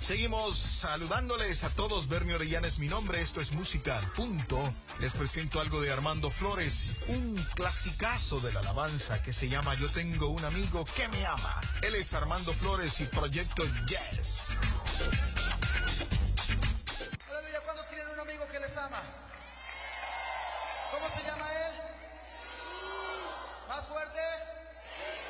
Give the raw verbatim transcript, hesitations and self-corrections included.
Seguimos saludándoles a todos. Bernie Orellana es mi nombre. Esto es Música al Punto. Les presento algo de Armando Flores, un clasicazo de la alabanza que se llama Yo tengo un amigo que me ama. Él es Armando Flores y Proyecto Yes. Aleluya, ¿cuántos tienen un amigo que les ama? ¿Cómo se llama él? ¿Más fuerte?